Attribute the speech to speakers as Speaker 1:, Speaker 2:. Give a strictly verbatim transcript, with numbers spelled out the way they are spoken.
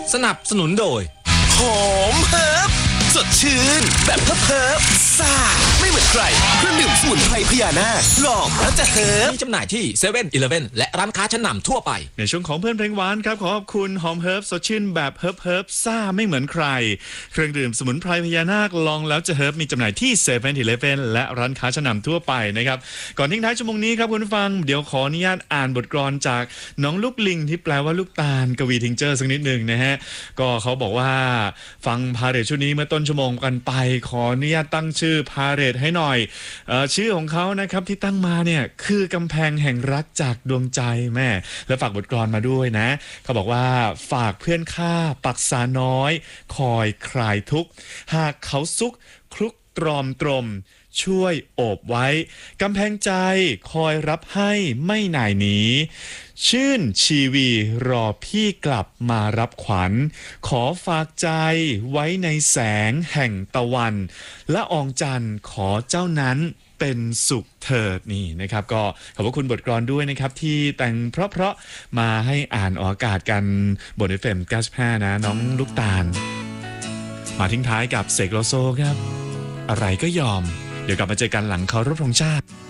Speaker 1: สนับสนุนโดย
Speaker 2: หอมเฮิร์บสดชื่นแบบเฮิร์บเฮิร์บซ่าไม่เหมือนใครเครื่องดื่มสมุนไพรพญานาคลองแล้วจะเฮิร์บ
Speaker 1: มีจำหน่ายที่เซเว่นอีเลฟเว่นและร้านค้าชั้นนำทั่วไป
Speaker 3: ในช่วงของเพื่อนเพลงหวานครับขอขอบคุณหอมเฮิร์บสดชื่นแบบเฮิร์บเฮิร์บซ่าไม่เหมือนใครเครื่องดื่มสมุนไพรพญานาคลองแล้วจะเฮิร์บมีจำหน่ายที่เซเว่นอีเลฟเว่นและร้านค้าชั้นนำทั่วไปนะครับก่อนทิ้งท้ายชั่วโมงนี้ครับคุณผู้ฟังเดี๋ยวขออนุญาตอ่านบทกลอนจากน้องลูกลิงที่แปลว่าลูกตาลกวีทิงเจอร์สักนิดหนึ่งนะฮะก็เขาบอกว่าฟังพาเหรดชุดนี้เมื่อต้นชั่วโมงกันไปขออนุญาตตั้งชื่อพาเหรดให้หน่อยเอ่อชื่อของเขานะครับที่ตั้งมาเนี่ยคือกำแพงแห่งรักจากดวงใจแม่แล้วฝากบทกลอนมาด้วยนะเขาบอกว่าฝากเพื่อนข้าปักษาน้อยคอยคลายทุกข์หากเขาซุกคลุกตรอมตรมช่วยโอบไว้กำแพงใจคอยรับให้ไม่หน่ายหนีชื่นชีวีรอพี่กลับมารับขวัญขอฝากใจไว้ในแสงแห่งตะวันละอองจันทร์ขอเจ้านั้นเป็นสุขเถิดนี่นะครับก็ขอบคุณบทกลอนด้วยนะครับที่แต่งเพราะๆมาให้อ่านออกอากาศกันบน เอฟ เอ็ม เก้าสิบห้านะน้องลูกตาลมาทิ้งท้ายกับเสกโลโซครับอะไรก็ยอมเดี๋ยวกลับมาเจอกันหลังเคารพธงชาติ